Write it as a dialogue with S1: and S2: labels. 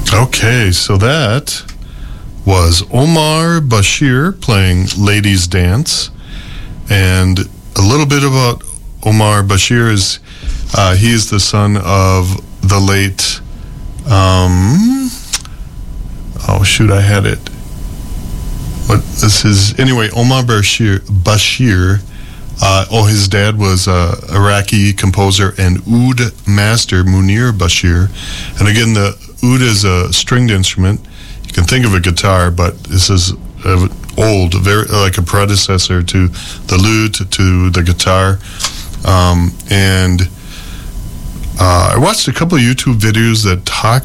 S1: Okay, so that was Omar Bashir playing Ladies Dance. And a little bit about Omar Bashir is he is the son of the late, I had it. Anyway, Omar Bashir, his dad was Iraqi composer and oud master Munir Bashir. And again, the oud is a stringed instrument. You can think of a guitar, but this is old, very like a predecessor to the lute, to the guitar. I watched a couple of YouTube videos that talk